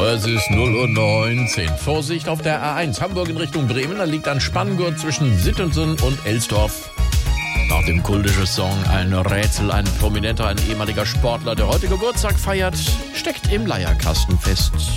Es ist 0:19 Uhr. Vorsicht auf der A1 Hamburg in Richtung Bremen. Da liegt ein Spanngurt zwischen Sittelsen und Elsdorf. Nach dem kultischen Song ein Rätsel, ein Prominenter, ein ehemaliger Sportler, der heute Geburtstag feiert, steckt im Leierkasten fest.